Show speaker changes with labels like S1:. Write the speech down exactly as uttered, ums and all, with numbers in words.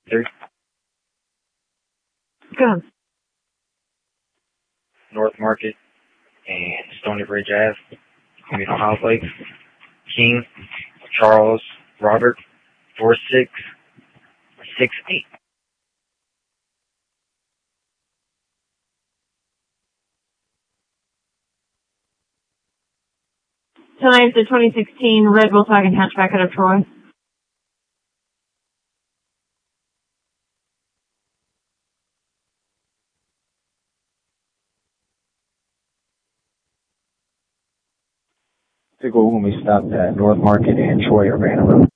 S1: Three.
S2: Go.
S1: North Market and Stony Bridge Ave, Communal House Lakes, King, Charles, Robert, four six six eight.
S2: Tonight's the twenty sixteen red Volkswagen hatchback out of Troy.
S3: Typical when we stopped at North Market and Troy Urbana Road.